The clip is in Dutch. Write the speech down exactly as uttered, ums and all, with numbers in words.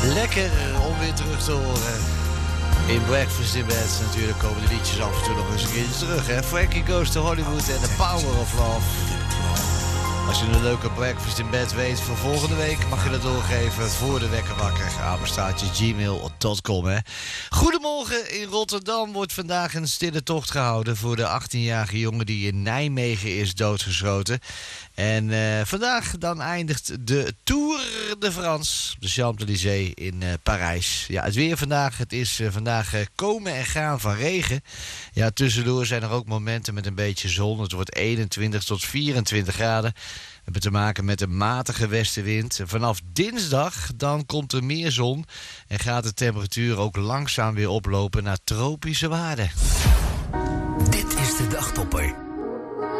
Lekker om weer terug te horen. In Breakfast in Bed natuurlijk komen de liedjes af en toe nog eens een keertje terug. Hè? Frankie Goes to Hollywood en The Power of Love. Als je een leuke Breakfast in Bed weet voor volgende week, mag je dat doorgeven voor de wekker wakker. Apenstaartje gmail punt com. Hè. Goedemorgen, in Rotterdam wordt vandaag een stille tocht gehouden voor de achttienjarige jongen die in Nijmegen is doodgeschoten. En uh, vandaag dan eindigt de Tour de France, de Champs-Élysées in uh, Parijs. Ja, het weer vandaag, het is uh, vandaag uh, komen en gaan van regen. Ja, tussendoor zijn er ook momenten met een beetje zon. Het wordt eenentwintig tot vierentwintig graden. We hebben te maken met een matige westenwind. Vanaf dinsdag dan komt er meer zon en gaat de temperatuur ook langzaam weer oplopen naar tropische waarden. Dit is de Dagtopper.